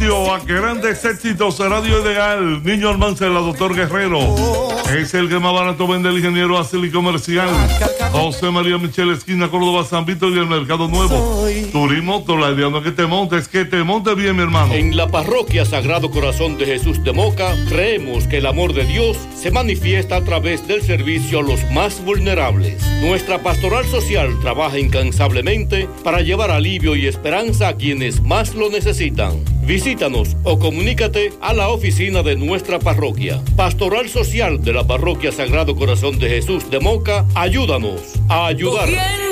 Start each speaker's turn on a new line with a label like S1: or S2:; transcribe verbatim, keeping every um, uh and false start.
S1: servicio a grandes éxitos, Radio Ideal, Niño Almancela, Doctor Guerrero. Es el que más barato vende el ingeniero Acel y Comercial. José María Michel, esquina Córdoba, San Víctor y el Mercado Nuevo. Turismo, la idea no es que te montes, es que te montes bien, mi hermano.
S2: En la parroquia Sagrado Corazón de Jesús de Moca, creemos que el amor de Dios se manifiesta a través del servicio a los más vulnerables. Nuestra pastoral social trabaja incansablemente para llevar alivio y esperanza a quienes más lo necesitan. Visítanos o comunícate a la oficina de nuestra parroquia. Pastoral Social de la Parroquia Sagrado Corazón de Jesús de Moca, ayúdanos a ayudar.